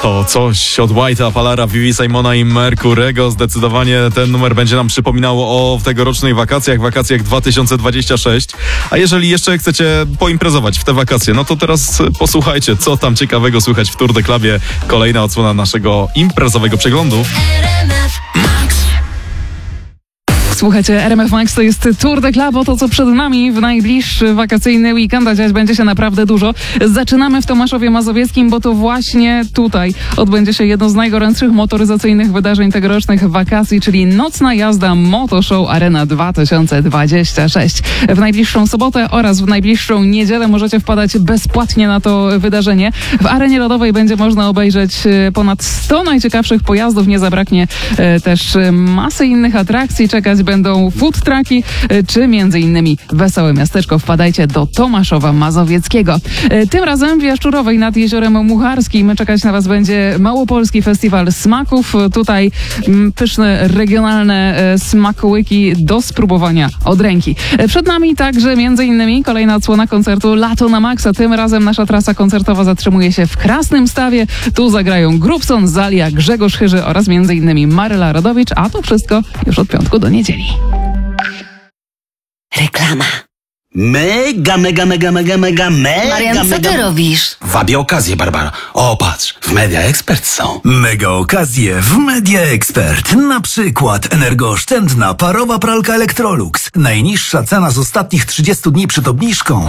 To coś od White'a, Palara, Vivi, Simona i Merkurego. Zdecydowanie ten numer będzie nam przypominał o tegorocznych wakacjach 2026. A jeżeli jeszcze chcecie poimprezować w te wakacje, no to teraz posłuchajcie, co tam ciekawego słychać w Tour de Clubie. Kolejna odsłona naszego imprezowego przeglądu. Słuchajcie, RMF Max to jest Tour de Club, to co przed nami w najbliższy wakacyjny weekend, a dziać będzie się naprawdę dużo. Zaczynamy w Tomaszowie Mazowieckim, bo to właśnie tutaj odbędzie się jedno z najgorętszych motoryzacyjnych wydarzeń tegorocznych wakacji, czyli nocna jazda Motoshow Arena 2026. W najbliższą sobotę oraz w najbliższą niedzielę możecie wpadać bezpłatnie na to wydarzenie. W arenie lodowej będzie można obejrzeć ponad 100 najciekawszych pojazdów, nie zabraknie też masy innych atrakcji, czekać będą food trucki, czy między innymi Wesołe Miasteczko. Wpadajcie do Tomaszowa Mazowieckiego. Tym razem w Jaszczurowej nad Jeziorem Mucharskim czekać na Was będzie Małopolski Festiwal Smaków. Tutaj pyszne, regionalne smakołyki do spróbowania od ręki. Przed nami także między innymi kolejna odsłona koncertu Lato na Maxa. Tym razem nasza trasa koncertowa zatrzymuje się w Krasnym Stawie. Tu zagrają Grubson, Zalia, Grzegorz Chyży oraz między innymi Maryla Rodowicz, a to wszystko już od piątku do niedzieli. Reklama. Mega. Marian, co ty robisz? Wabię okazję, Barbara. O, patrz, w Media Expert są. Mega okazje w Media Expert. Na przykład energooszczędna parowa pralka Electrolux. Najniższa cena z ostatnich 30 dni przed obniżką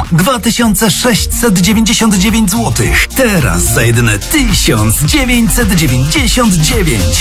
2699 zł. Teraz za jedyne 1999.